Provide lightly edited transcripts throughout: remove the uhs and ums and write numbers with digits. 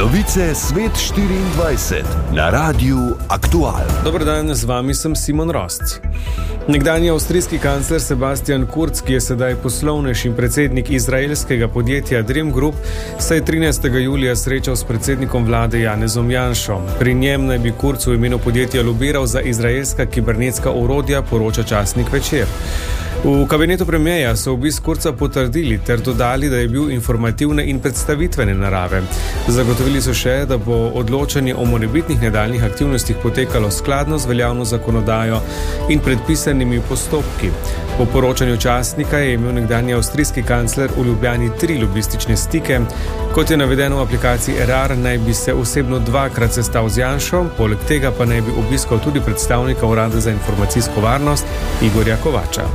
Novice Svet 24 na Radiu Aktual. Dober dan, z vami sem Simon Rosc. Nekdanji avstrijski kancler Sebastian Kurz, ki je sedaj poslovnež in predsednik izraelskega podjetja Dream Group, se je 13. julija srečal s predsednikom vlade Janezom Janšo. Pri njem naj bi Kurz v imenu podjetja lobiral za izraelska kibernetska orodja, poroča časnik Večer. V kabinetu premierja so obisk Kurza potrdili ter dodali, da je bil informativne in predstavitvene narave. Zagotovili so še, da bo odločanje o morebitnih nadaljnjih aktivnostih potekalo skladno z veljavno zakonodajo in predpisanimi postopki. Po poročanju časnika je imel nekdanji avstrijski kancler v Ljubljani 3 lobistične stike. Kot je navedeno v aplikaciji Erar, naj bi se osebno 2-krat sestal z Janšo, poleg tega pa naj bi obiskal tudi predstavnika Urada za informacijsko varnost Igorja Kovača.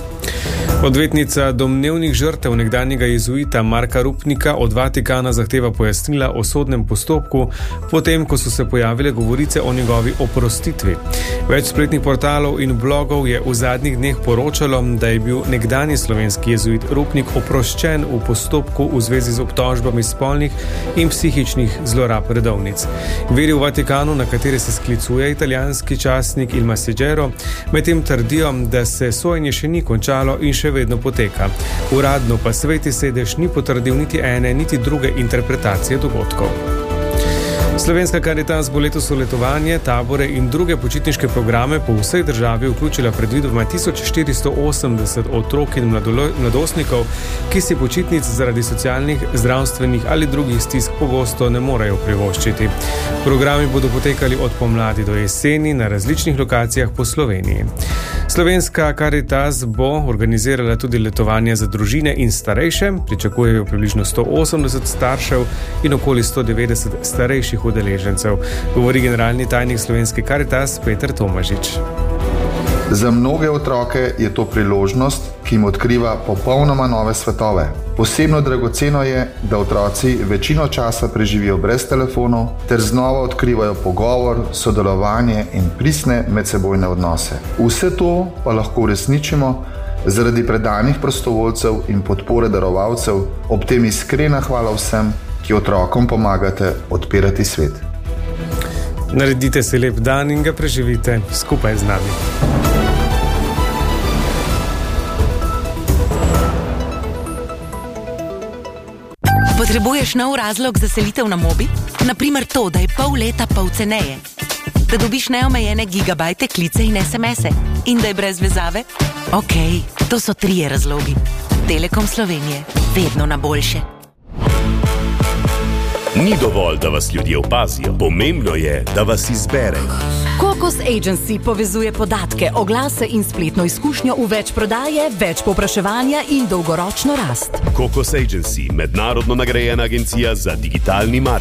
Odvetnica domnevnih žrtev nekdanjega jezuita Marka Rupnika od Vatikana zahteva pojasnila o sodnem postopku, potem ko so se pojavile govorice o njegovi oprostitvi. Več spletnih portalov in blogov je v zadnjih dneh poročalo, da je bil nekdanji slovenski jezuit Rupnik oproščen v postopku v zvezi z obtožbami spolnih in psihičnih zlorab redovnic. Viri v Vatikanu, na katere se sklicuje italijanski časnik Il Messaggero, medtem trdijo, da se sojenje še ni končalo in še vedno poteka. Uradno pa Sveti sedež ni potrdil niti ene, niti druge interpretacije dogodkov. Slovenska Karitas bo letos v letovanje, tabore in druge počitniške programe po vsej državi vključila predvidoma 1480 otrok in mladostnikov, ki si počitnic zaradi socialnih, zdravstvenih ali drugih stisk pogosto ne morejo privoščiti. Programi bodo potekali od pomladi do jeseni na različnih lokacijah po Sloveniji. Slovenska Karitas bo organizirala tudi letovanje za družine in starejše, pričakujejo približno 180 staršev in okoli 190 starejših udeležencev, govori generalni tajnik Slovenske Karitas Peter Tomažič. Za mnoge otroke je to priložnost, ki jim odkriva popolnoma nove svetove. Posebno dragoceno je, da otroci večino časa preživijo brez telefonov ter znova odkrivajo pogovor, sodelovanje in pristne medsebojne odnose. Vse to pa lahko uresničimo zaradi predanih prostovoljcev in podpore darovalcev, ob tem iskrena hvala vsem, ki otrokom pomagate odpirati svet. Naredite si lep dan in ga preživite skupaj z nami. Potrebuješ nov razlog za selitev na Mobi? Naprimer to, da je pol leta pol ceneje. Da dobiš neomejene gigabajte, klice in SMS-e. In da je brez vezave? Okej, to so 3 razlogi. Telekom Slovenije. Vedno na boljše. Ni dovolj, da vas ljudje opazijo. Pomembno je, da vas izberejo. Kokos Agency povezuje podatke, oglase in spletno izkušnjo v več prodaje, več povpraševanja in dolgoročno rast. Kokos Agency, mednarodno nagrajena agencija za digitalni marketing.